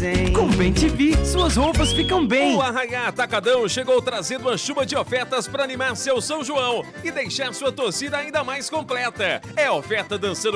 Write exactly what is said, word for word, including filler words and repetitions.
hein? Com Bem T V, suas roupas ficam bem. O Arraiá Atacadão chegou trazendo uma chuva de ofertas para animar seu São João e deixar sua torcida ainda mais completa. É oferta dançando